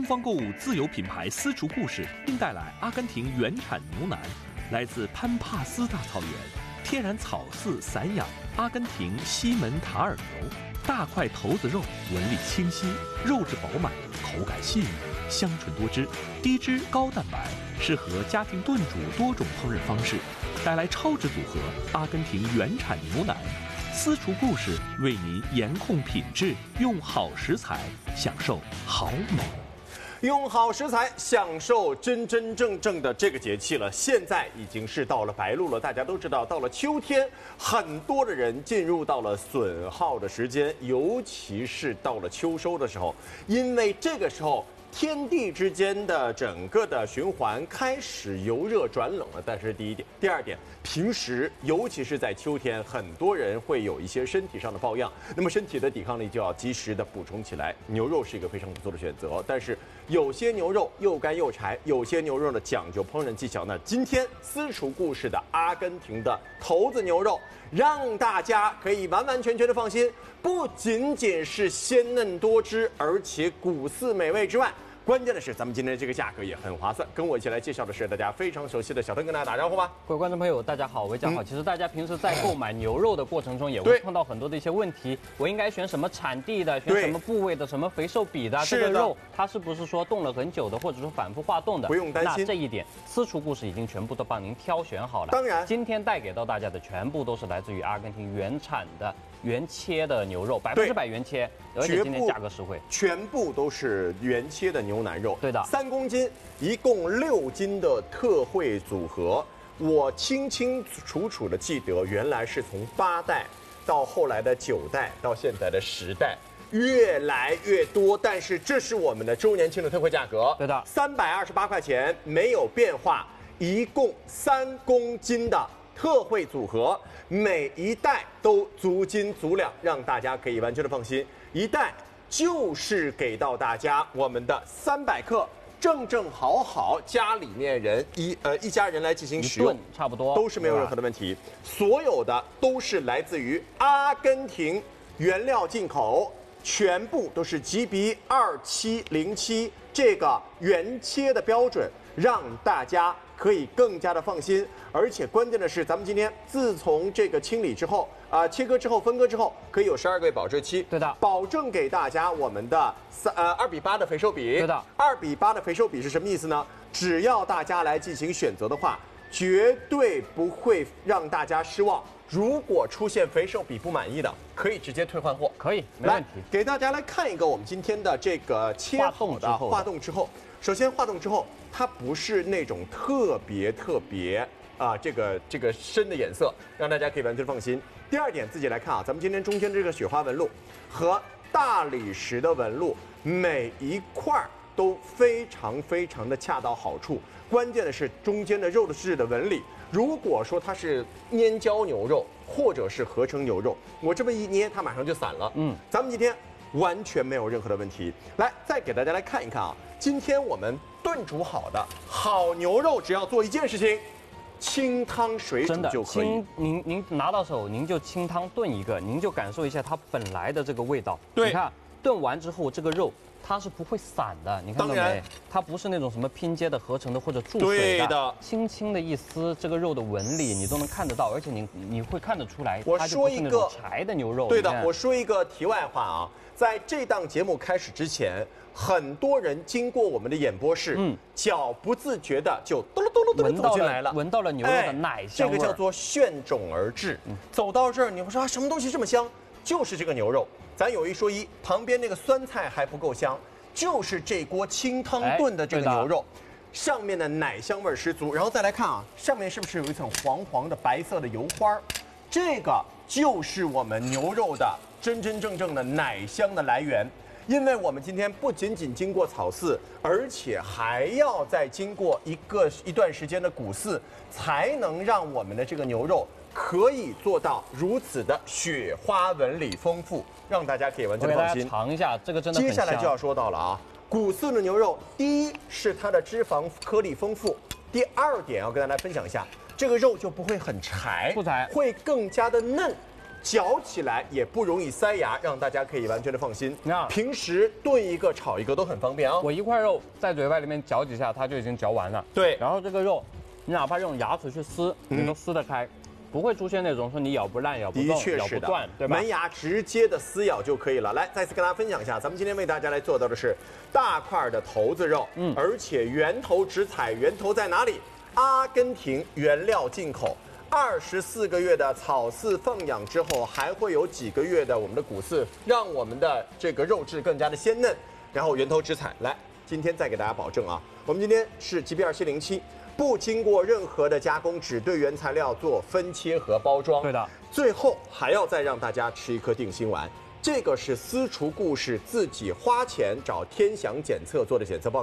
东方购物自有品牌私厨故事，并带来阿根廷原产牛腩，来自潘帕斯大草原，天然草饲散养阿根廷西门塔尔牛，大块头子肉，纹理清晰，肉质饱满，口感细腻，香醇多汁，低脂高蛋白，适合家庭炖煮多种烹饪方式，带来超值组合阿根廷原产牛腩。私厨故事为您严控品质，用好食材享受好美。 用好食材，享受真正的这个节气了。现在已经是到了白露了，大家都知道，到了秋天，很多的人进入到了损耗的时间，尤其是到了秋收的时候，因为这个时候天地之间的整个的循环开始由热转冷了，但是第一点，第二点，平时尤其是在秋天，很多人会有一些身体上的抱恙，那么身体的抵抗力就要及时的补充起来。牛肉是一个非常不错的选择，但是有些牛肉又干又柴，有些牛肉呢讲究烹饪技巧呢。今天私厨故事的阿根廷的头子牛肉，让大家可以完完全全的放心，不仅仅是鲜嫩多汁，而且骨丝美味之外，关键的是咱们今天这个价格也很划算。跟我一起来介绍的是大家非常熟悉的小邓，跟大家打招呼吧。 各位观众朋友，大家好，魏家好。其实大家平时在购买牛肉的过程中，也会碰到很多的一些问题。我应该选什么产地的？选什么部位的？什么肥瘦比的？这个肉它是不是说冻了很久的，或者说反复化冻的？ 不用担心。 那这一点，私厨故事已经全部都帮您挑选好了。 当然， 今天带给到大家的全部都是来自于阿根廷原产的原切的牛肉，100%原切，而且今天价格实惠， 全部都是原切的牛腩肉。 对的 ，3公斤，一共6斤的特惠组合。我清清楚楚的记得，原来是从8代到后来的9代，到现在的10代，越来越多。但是这是我们的周年庆的特惠价格， 对的 ，328块钱没有变化，一共3公斤的特惠组合，每一袋都足斤足两，让大家可以完全的放心。一袋就是给到大家我们的300克，正好家里面人一家人来进行使用， 差不多都是没有任何的问题。所有的都是来自于阿根廷原料进口，全部都是 GB2707 这个原切的标准，让大家可以更加的放心。而且关键的是，咱们今天自从这个清理之后切割之后分割之后，可以有12个月保质期。 对的， 保证给大家我们的2:8的肥瘦比。 对的 ，2:8的肥瘦比是什么意思呢？只要大家来进行选择的话，绝对不会让大家失望。如果出现肥瘦比不满意的，可以直接退换货。 可以，没问题。 给大家来看一个我们今天的这个切好的化冻之后，首先化冻之后，它不是那种特别这个深的颜色，让大家可以完全放心。第二点，自己来看啊，咱们今天中间这个雪花纹路和大理石的纹路，每一块都非常的恰到好处。关键的是中间的肉的质的纹理，如果说它是粘胶牛肉或者是合成牛肉，我这么一捏，它马上就散了。咱们今天完全没有任何的问题。来，再给大家来看一看啊，今天我们炖煮好的好牛肉，只要做一件事情。清汤水煮就可以。 您拿到手，您就清汤炖一个，您就感受一下它本来的这个味道。 对， 你看炖完之后，这个肉它是不会散的，你看到没？它不是那种什么拼接的、合成的或者注水的。对的，轻轻的一撕，这个肉的纹理你都能看得到，而且你会看得出来，它就不是那种柴的牛肉。 对的，我说一个题外话啊，在这档节目开始之前，很多人经过我们的演播室，脚不自觉的就嘟噜嘟噜嘟噜走进来了， 闻到了牛肉的奶香味。 这个叫做旋踵而至。走到这儿，你会说什么东西这么香？就是这个牛肉。咱有一说一，旁边那个酸菜还不够香，就是这锅清汤炖的这个牛肉，上面的奶香味十足。然后再来看啊，上面是不是有一层黄的白色的油花？这个就是我们牛肉的真正的奶香的来源。因为我们今天不仅仅经过草饲，而且还要再经过一段时间的骨饲，才能让我们的这个牛肉可以做到如此的雪花纹理丰富，让大家可以完全放心。 尝一下，这个真的很香。 接下来就要说到了啊，骨饲的牛肉，第一是它的脂肪颗粒丰富，第二点要跟大家分享一下，这个肉就不会很柴， 不柴， 会更加的嫩。 嚼起来也不容易塞牙，让大家可以完全的放心。平时炖一个、炒一个都很方便啊。 我一块肉在嘴巴里面嚼几下，它就已经嚼完了。 对， 然后这个肉，你哪怕用牙齿去撕，你都撕得开。不会出现那种说你咬不烂、咬不动、咬不断，对吧？ 门牙直接的撕咬就可以了。来，再次跟大家分享一下，咱们今天为大家来做到的是大块的头子肉，而且源头直采，源头在哪里？阿根廷，原料进口。24个月的草饲放养之后，还会有几个月的我们的谷饲，让我们的这个肉质更加的鲜嫩。然后源头直采，来，今天再给大家保证啊，我们今天是 GB2707。不经过任何的加工，只对原材料做分切和包装。 对的， 最后还要再让大家吃一颗定心丸。这个是私厨故事自己花钱找天祥检测做的检测报告。